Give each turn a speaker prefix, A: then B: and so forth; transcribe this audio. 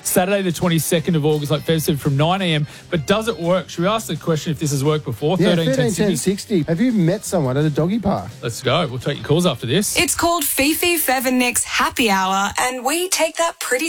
A: Saturday the 22nd of August, like Fev said, from 9 a.m. But does it work? Should we ask the question if this has worked before?
B: Yeah,
A: 13
B: 10 60. Have you met someone at a doggy park?
A: Let's go. We'll take your calls after this.
C: It's called Fifi, Fev and Nick's Happy Hour, and we take that pretty